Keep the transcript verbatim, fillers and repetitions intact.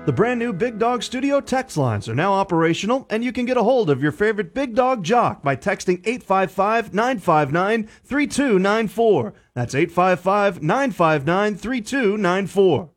The brand new Big Dog Studio text lines are now operational, and you can get a hold of your favorite Big Dog jock by texting eight five five, nine five nine, three two nine four. That's eight five five, nine five nine, three two nine four.